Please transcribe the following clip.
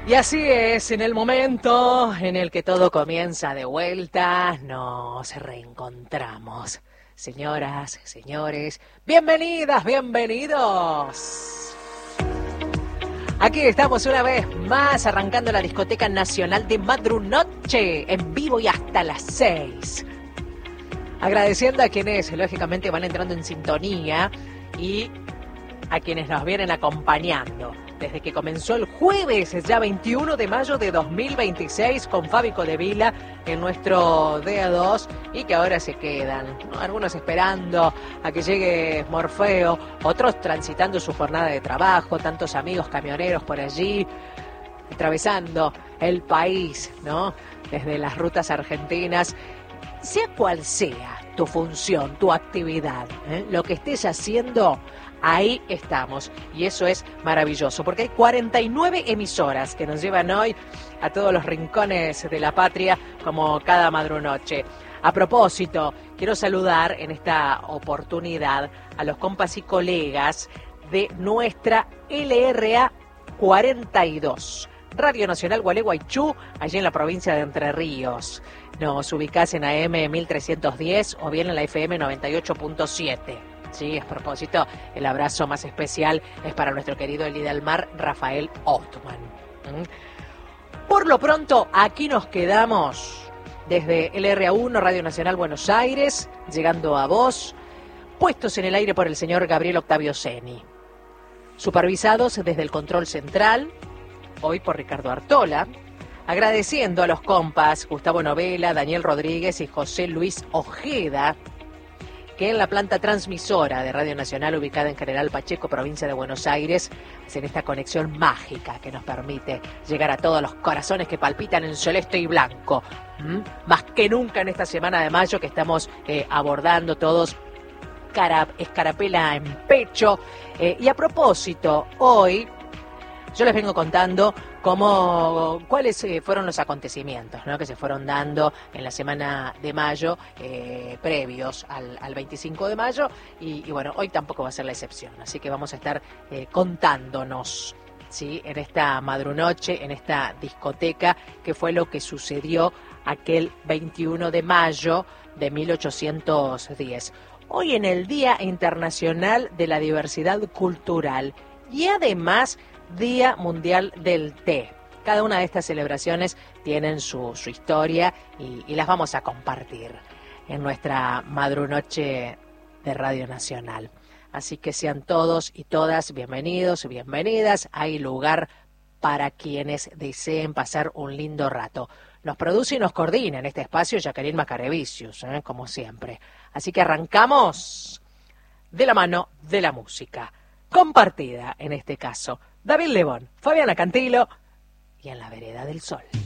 Y así es, en el momento en el que todo comienza de vuelta, nos reencontramos. Señoras, señores, bienvenidas, bienvenidos. Aquí estamos una vez más arrancando la discoteca nacional de Madrunoche, en vivo y hasta las 6. Agradeciendo a quienes, lógicamente, van entrando en sintonía y a quienes nos vienen acompañando desde que comenzó el jueves, ya 21 de mayo de 2026, con Fabi Codevila en nuestro DA2 y que ahora se quedan, ¿no? Algunos esperando a que llegue Morfeo, otros transitando su jornada de trabajo, tantos amigos camioneros por allí, atravesando el país, ¿no? Desde las rutas argentinas. Sea cual sea tu función, tu actividad, lo que estés haciendo, ahí estamos. Y eso es maravilloso, porque hay 49 emisoras que nos llevan hoy a todos los rincones de la patria, como cada madrunoche. A propósito, quiero saludar en esta oportunidad a los compas y colegas de nuestra LRA 42. Radio Nacional Gualeguaychú, allí en la provincia de Entre Ríos. Nos ubicás en AM 1310 o bien en la FM 98.7. Sí, a propósito, el abrazo más especial es para nuestro querido Lidalmar Rafael Ottman. Por lo pronto, aquí nos quedamos desde LRA1, Radio Nacional Buenos Aires, llegando a vos, puestos en el aire por el señor Gabriel Octavio Seni. Supervisados desde el control central, hoy por Ricardo Artola, agradeciendo a los compas Gustavo Novela, Daniel Rodríguez y José Luis Ojeda, que en la planta transmisora de Radio Nacional ubicada en General Pacheco, provincia de Buenos Aires, hacen esta conexión mágica que nos permite llegar a todos los corazones que palpitan en celeste y blanco. Más que nunca en esta semana de mayo que estamos abordando todos escarapela en pecho. Y a propósito, hoy yo les vengo contando cuáles fueron los acontecimientos, ¿no?, que se fueron dando en la semana de mayo, previos al 25 de mayo, y bueno, hoy tampoco va a ser la excepción, así que vamos a estar contándonos, ¿sí?, en esta madrunoche, en esta discoteca, qué fue lo que sucedió aquel 21 de mayo de 1810. Hoy en el Día Internacional de la Diversidad Cultural y además Día Mundial del Té. Cada una de estas celebraciones tienen su historia y las vamos a compartir en nuestra madrunoche de Radio Nacional. Así que sean todos y todas bienvenidos y bienvenidas. Hay lugar para quienes deseen pasar un lindo rato. Nos produce y nos coordina en este espacio Jacqueline Macarevicius, como siempre. Así que arrancamos de la mano de la música, compartida en este caso. David Lebón, Fabiana Cantilo y En la Vereda del Sol.